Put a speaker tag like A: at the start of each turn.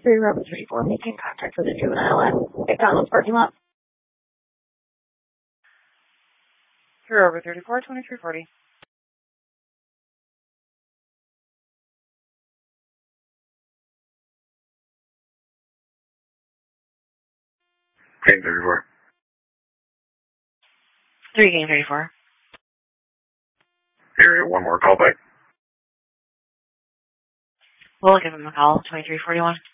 A: 3 Robert 34 making contact with a juvenile at McDonald's parking lot.
B: 3 Robert 34, 2340.
C: Game 34.
B: 3 Game 34.
C: Here, one more call back.
B: We'll give him a call, 2341.